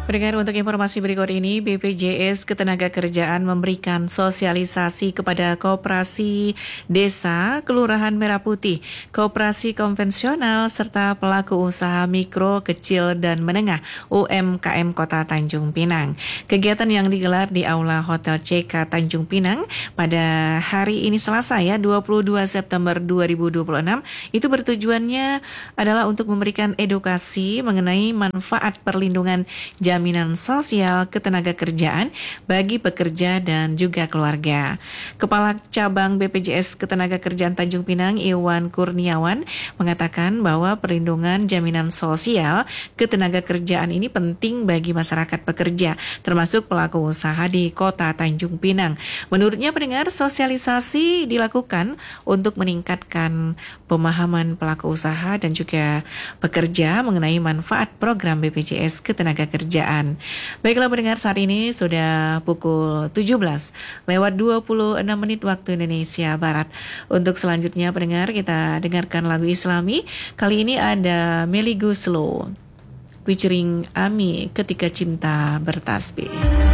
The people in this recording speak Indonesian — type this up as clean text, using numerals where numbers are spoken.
Pendengar, untuk informasi berikut ini, BPJS Ketenagakerjaan memberikan sosialisasi kepada koperasi desa, kelurahan Merah Putih, koperasi konvensional, serta pelaku usaha mikro, kecil, dan menengah UMKM Kota Tanjung Pinang. Kegiatan yang digelar di Aula Hotel CK Tanjung Pinang pada hari ini Selasa 22 September 2026, itu bertujuannya adalah untuk memberikan edukasi mengenai manfaat perlindungan jaminan sosial ketenagakerjaan bagi pekerja dan juga keluarga. Kepala Cabang BPJS Ketenagakerjaan Tanjung Pinang, Iwan Kurniawan, mengatakan bahwa perlindungan jaminan sosial ketenagakerjaan ini penting bagi masyarakat pekerja, termasuk pelaku usaha di Kota Tanjung Pinang. Menurutnya, pendengar, sosialisasi dilakukan untuk meningkatkan pemahaman pelaku usaha dan juga pekerja mengenai manfaat program BPJS Ketenagakerjaan. Baiklah pendengar, saat ini sudah pukul 17 lewat 26 menit waktu Indonesia Barat. Untuk selanjutnya pendengar, kita dengarkan lagu Islami. Kali ini ada Melly Guslo featuring Ami, Ketika Cinta Bertasbih.